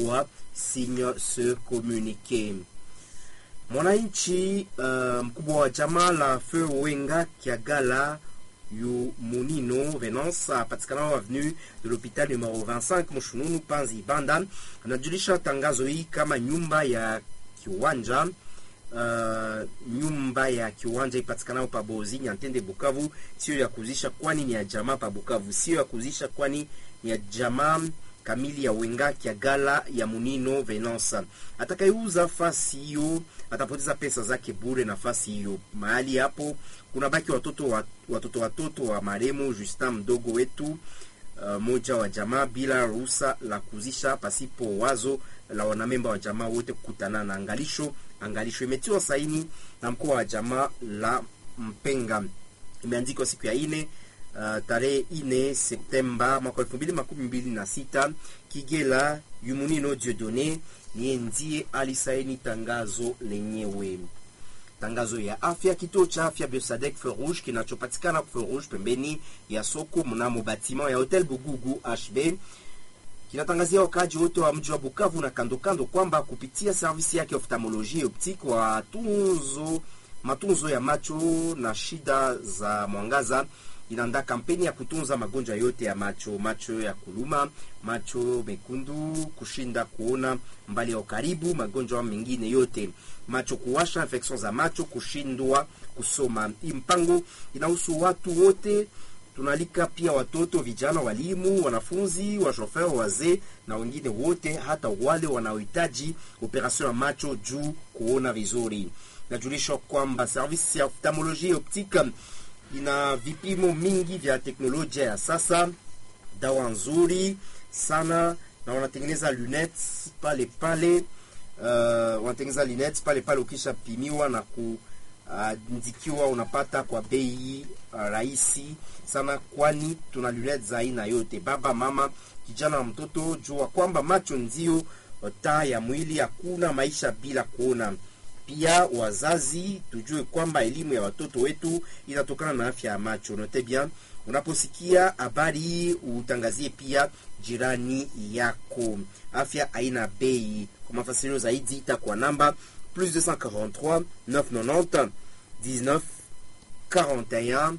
Mkubwa signe ce communiqué. Mwananchi mkubwa wa jamaa la Feu Wenga Kiagala yu Munino Venance patikana avenue de l'hôpital numéro 25 Mushununu Panzi Banda anajulisha tangazo hii kama nyumba ya kiwanja ipatikana pa Bozi Nyantende Bukavu, sio ya kuzisha kwani ni ya jamaa pa Bukavu, sio ya kuzisha kwani ni ya jamaa kamili ya Wenga Kiagala ya Munino Venance. Atakayeuza fasi hiyo atapoteza pesa zake bure. Nafasi hiyo mahali hapo kuna baki watoto wa maremo Justin mdogo wetu moja wa jamaa bila ruhusa la kuzisha pasipo wazo la wanamemba wa jamaa wote kukutana na angalisho imetiwa saini na mkuu wa jamaa la Mpenga. Imeandikwa siku ya 4 tarehe 4 Septemba mwaka 2026. Kigela Yumunino Dieudonné ndiye alisaini tangazo lenyewe. Tangazo ya afya. Kituo cha afya Biosadec Feu Rouge kinachopatikana Feu Rouge pembeni ya soko mnamo bâtiment ya Hotel Bugugu HB kinatangazia wakaji wote wa mji wa Bukavu na kando kwamba kupitia servisi yake ophthalmologie optique wa matunzo ya macho na shida za mwangaza inaandaa kampeni ya kutunza magonjwa yote ya macho ya kuluma, macho mekundu, kushinda kuona mbali au karibu, magonjwa mengine yote, macho kuwasha, infection za macho, kushindwa kusoma. Mpango inahusu watu wote. Tunalika pia watoto, vijana, walimu, wanafunzi, washofer, wazee na wengine wote, hata wale wanaohitaji operation ya macho juu kuona vizuri. Najulisha kwamba service ya ophthalmologie optique ina vipimo mingi vya teknolojia ya sasa, dawa nzuri sana, na wanatengeneza lunettes pale ukisha pimiwa na kuandikiwa unapata kwa bei rahisi sana, kwani tuna lunettes za aina yote. Baba, mama, kijana na mtoto, jua kwamba macho ndio taa ya mwili, hakuna maisha bila kuona. Pia wazazi tujue kwamba elimu ya watoto wetu inatokana na afya ya macho. Note bien, unaposikia habari hii utangazie pia jirani yako. Afya haina bei. Kwa mafasirio zaidi ita kwa namba +243 990 19 41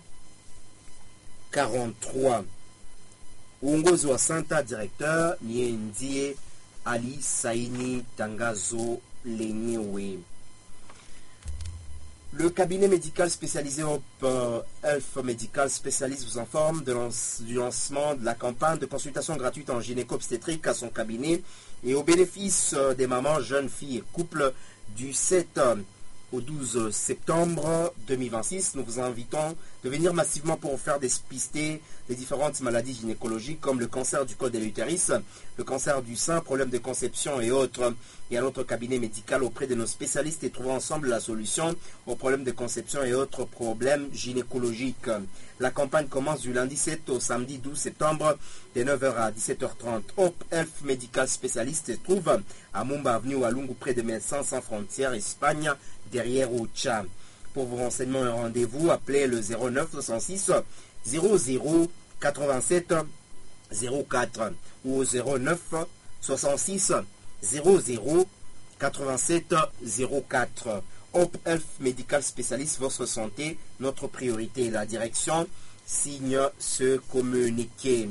43. Uongozi wa Santa Directeur ndiye alisaini tangazo lenyewe. Le cabinet médical spécialisé Elf Medical Specialist vous informe du lancement de la campagne de consultation gratuite en gynéco-obstétrique à son cabinet et au bénéfice des mamans, jeunes filles et couples du 7 au 12 septembre 2026. Nous vous invitons de venir massivement pour faire dépister les différentes maladies gynécologiques comme le cancer du col de l'utérus, le cancer du sein, problèmes de conception et autres. Et à notre cabinet médical auprès de nos spécialistes et trouvons ensemble la solution aux problèmes de conception et autres problèmes gynécologiques. La campagne commence du lundi 7 au samedi 12 septembre de 9h à 17h30. Hope Elf Medical Specialist se trouve à Mumba Avenue Walungu près de Médecins Sans Frontières, Espagne, derrière Ocha. Pour vos renseignements et rendez-vous, appelez le 09 66 00 87 04 ou au 09 66 00 87 04. Hope Elf Medical Specialist, votre santé, notre priorité. La direction signe ce communiqué.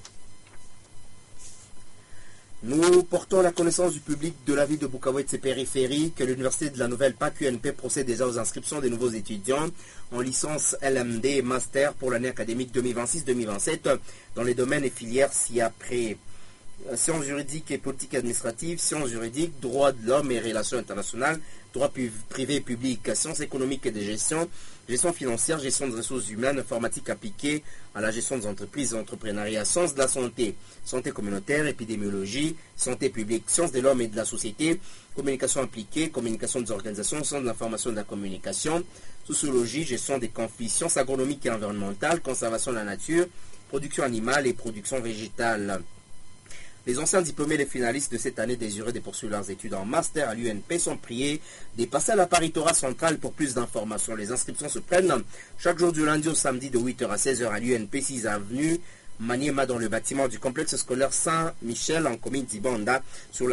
Nous portons la connaissance du public de la ville de Bukavu et de ses périphéries que l'Université de la Nouvelle PAC UNP procède déjà aux inscriptions des nouveaux étudiants en licence LMD et master pour l'année académique 2026-2027 dans les domaines et filières ci-après. Sciences juridiques et politiques administratives, sciences juridiques, droit de l'homme et relations internationales, droit privé et public, sciences économiques et de gestion, gestion financière, gestion des ressources humaines, informatique appliquée à la gestion des entreprises et entrepreneuriat, sciences de la santé, santé communautaire, épidémiologie, santé publique, sciences de l'homme et de la société, communication appliquée, communication des organisations, sciences de l'information et de la communication, sociologie, gestion des conflits, sciences agronomiques et environnementales, conservation de la nature, production animale et production végétale. Les anciens diplômés et les finalistes de cette année désireux de poursuivre leurs études en master à l'UNP sont priés de passer à la paritora centrale pour plus d'informations. Les inscriptions se prennent chaque jour du lundi au samedi de 8h à 16h à l'UNP 6 avenue Maniema dans le bâtiment du complexe scolaire Saint-Michel en commune d'Ibanda sur la